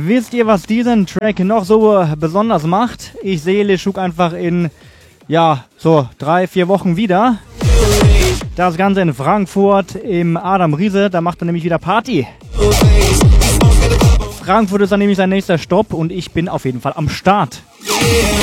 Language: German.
Wisst ihr, was diesen Track noch so besonders macht? Ich sehe Leschuk einfach in, so 3-4 Wochen wieder. Das Ganze in Frankfurt im Adam Riese, da macht er nämlich wieder Party. Frankfurt ist dann nämlich sein nächster Stopp und ich bin auf jeden Fall am Start.